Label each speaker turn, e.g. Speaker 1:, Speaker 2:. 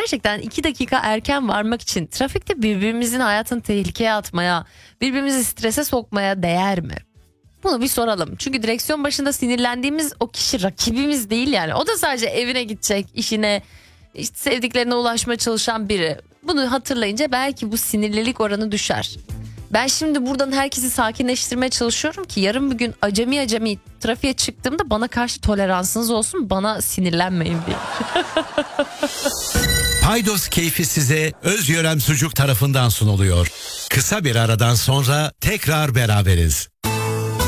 Speaker 1: gerçekten 2 dakika erken varmak için trafikte birbirimizin hayatını tehlikeye atmaya, birbirimizi strese sokmaya değer mi? Bunu bir soralım. Çünkü direksiyon başında sinirlendiğimiz o kişi rakibimiz değil yani. O da sadece evine gidecek, işine, işte sevdiklerine ulaşmaya çalışan biri. Bunu hatırlayınca belki bu sinirlilik oranı düşer. Ben şimdi buradan herkesi sakinleştirmeye çalışıyorum ki yarın bir gün acemi trafiğe çıktığımda bana karşı toleransınız olsun, bana sinirlenmeyin diye.
Speaker 2: Paydos keyfi size Özgören Sucuk tarafından sunuluyor. Kısa bir aradan sonra tekrar beraberiz.